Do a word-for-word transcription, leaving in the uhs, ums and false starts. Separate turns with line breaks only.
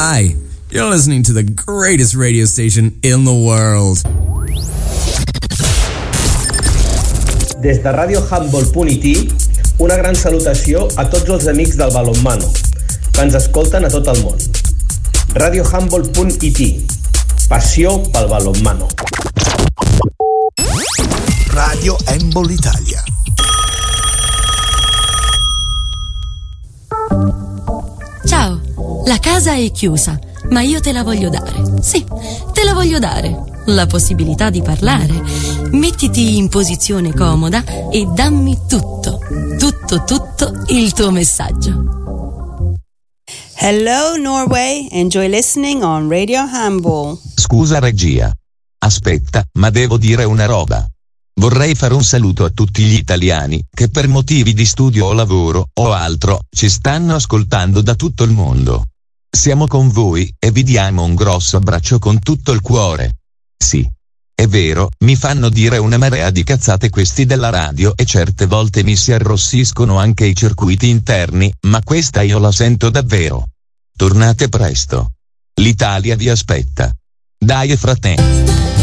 Hi, you're listening to the greatest radio station in the world.
Des de Radio Handball punt I T, una gran salutació a tots els amics del balonmano que ens escolten a tot el món. Radio Handball punt I T, passió pel balonmano.
Radio Handball Italia.
Ciao, la casa è chiusa, ma io te la voglio dare. Sì, te la voglio dare. La possibilità di parlare. Mettiti in posizione comoda e dammi tutto, tutto, tutto il tuo messaggio.
Hello Norway, enjoy listening on Radio Handball.
Scusa regia. Aspetta, ma devo dire una roba. Vorrei fare un saluto a tutti gli italiani che per motivi di studio o lavoro o altro ci stanno ascoltando da tutto il mondo. Siamo con voi e vi diamo un grosso abbraccio con tutto il cuore. Sì, è vero, mi fanno dire una marea di cazzate questi della radio e certe volte mi si arrossiscono anche i circuiti interni, ma questa io la sento davvero. Tornate presto. L'Italia vi aspetta. Dai fratelli.